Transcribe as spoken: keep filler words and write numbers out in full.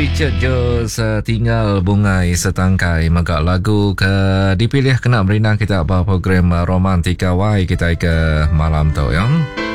Richard Jones uh, tinggal bungai setangkai magak lagu ke dipilih kena berinang kita apa program uh, romantika wai kita ke malam tu yang